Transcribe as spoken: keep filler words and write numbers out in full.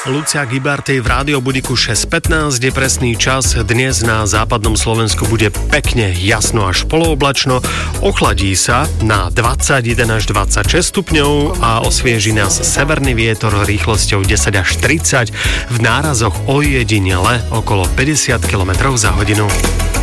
Lucia Gibartej v Rádiobudíku šesť pätnásť je presný čas. Dnes na západnom Slovensku bude pekne jasno až polooblačno. Ochladí sa na dvadsaťjeden až dvadsaťšesť stupňov a osvieži nás severný vietor rýchlosťou desať až tridsať, v nárazoch ojedinele okolo päťdesiat kilometrov za hodinu.